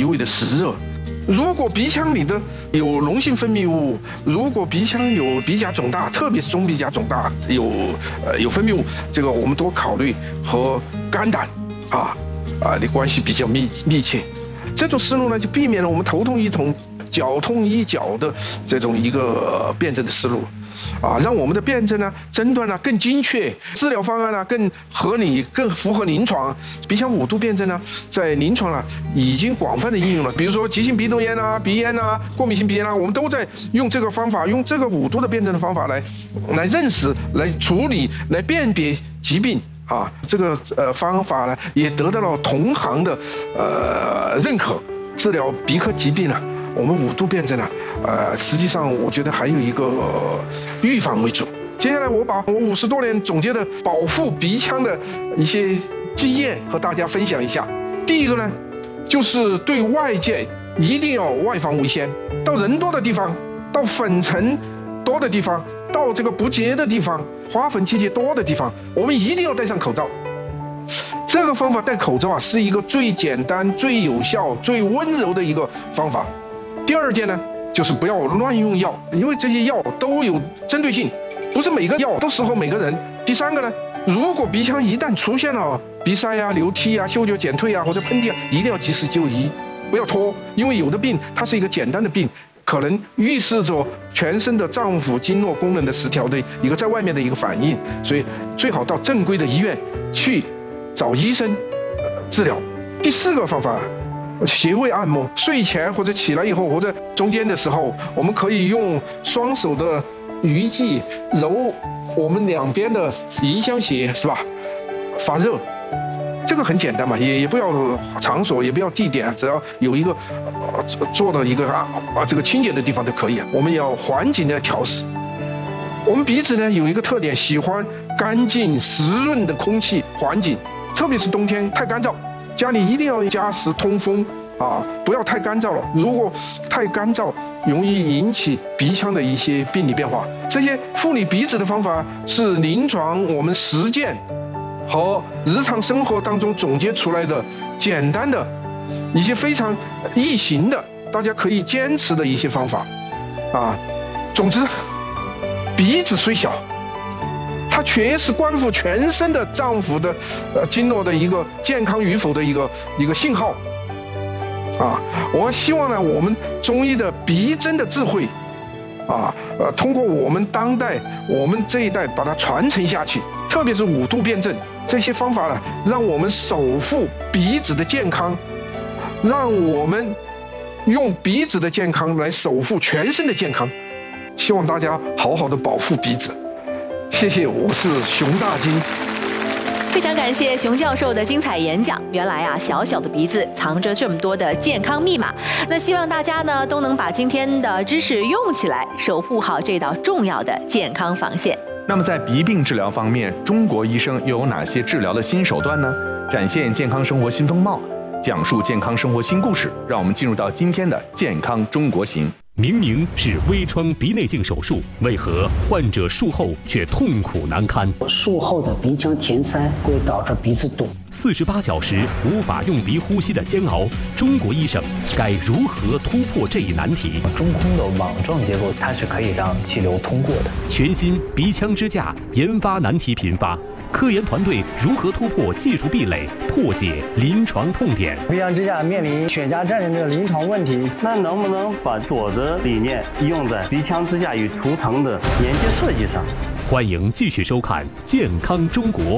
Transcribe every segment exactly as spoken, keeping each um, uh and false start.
味的湿热。如果鼻腔里的有脓性分泌物，如果鼻腔有鼻甲肿大，特别是中鼻甲肿大有呃有分泌物，这个我们多考虑和肝胆啊啊的关系比较密密切。这种思路呢，就避免了我们头痛医头、脚痛医脚的这种一个辩证的思路。啊，让我们的辩证呢、诊断呢更精确，治疗方案呢更合理、更符合临床。鼻腔五度辩证呢，在临床呢已经广泛的应用了。比如说急性鼻窦炎啊、鼻炎啊、过敏性鼻炎啊，我们都在用这个方法，用这个五度的辩证的方法来来认识、来处理、来辨别疾病。啊，这个呃方法呢也得到了同行的呃认可，治疗鼻科疾病呢。我们五度辩证啊，呃，实际上我觉得还有一个、呃、预防为主。接下来我把我五十多年总结的保护鼻腔的一些经验和大家分享一下。第一个呢，就是对外界一定要外防为先，到人多的地方，到粉尘多的地方，到这个不洁的地方，花粉季节多的地方，我们一定要戴上口罩。这个方法戴口罩啊，是一个最简单、最有效、最温柔的一个方法。第二件呢，就是不要乱用药，因为这些药都有针对性，不是每个药都适合每个人。第三个呢，如果鼻腔一旦出现了鼻塞啊、流涕啊、嗅觉减退啊或者喷嚏啊，一定要及时就医，不要拖，因为有的病它是一个简单的病，可能预示着全身的脏腑经络功能的失调的一个在外面的一个反应，所以最好到正规的医院去找医生治疗。第四个方法，穴位按摩，睡前或者起来以后或者中间的时候，我们可以用双手的鱼际揉我们两边的迎香穴，是吧？发热，这个很简单嘛，也也不要场所，也不要地点，只要有一个呃做的一个啊啊这个清洁的地方就可以。我们要环境的调试。我们鼻子呢有一个特点，喜欢干净湿润的空气环境，特别是冬天太干燥。家里一定要加湿通风啊，不要太干燥了。如果太干燥，容易引起鼻腔的一些病理变化。这些护理鼻子的方法是临床我们实践和日常生活当中总结出来的简单的一些非常易行的，大家可以坚持的一些方法啊。总之，鼻子虽小，它却是关乎全身的脏腑的呃经络的一个健康与否的一个一个信号啊！我希望呢，我们中医的鼻针的智慧啊，呃，通过我们当代我们这一代把它传承下去，特别是五度辩证这些方法呢，让我们守护鼻子的健康，让我们用鼻子的健康来守护全身的健康。希望大家好好的保护鼻子。谢谢，我是熊大金。 非常感谢熊教授的精彩演讲。原来啊，小小的鼻子藏着这么多的健康密码。那希望大家呢都能把今天的知识用起来，守护好这道重要的健康防线。 那么在鼻病治疗方面，中国医生又有哪些治疗的新手段呢？展现健康生活新风貌，讲述健康生活新故事。让我们进入到今天的健康中国行。 明明是微创鼻内镜手术，为何患者术后却痛苦难堪？ 术后的鼻腔填塞会导致鼻子堵。 四十八小时无法用鼻呼吸的煎熬，中国医生该如何突破这一难题？ 中空的网状结构，它是可以让气流通过的。 全新鼻腔支架研发难题频发，科研团队如何突破技术壁垒，破解临床痛点？ 鼻腔支架面临血压占领这个临床问题， 那能不能把左的理念用在鼻腔支架与涂层的连接设计上？ 欢迎继续收看《健康中国》。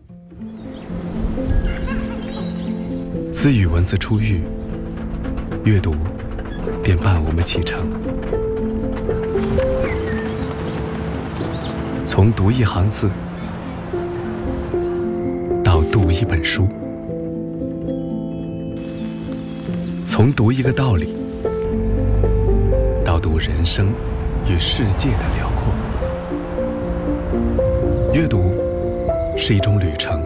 自语文字出狱，阅读便伴我们启程。从读一行字到读一本书，从读一个道理到读人生与世界的辽阔。阅读是一种旅程，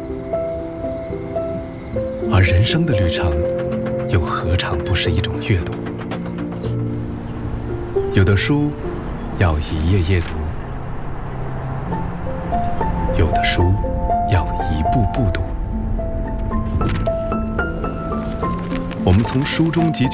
而人生的旅程又何尝不是一种阅读？有的书要一页页读，有的书要一步步读。我们从书中汲取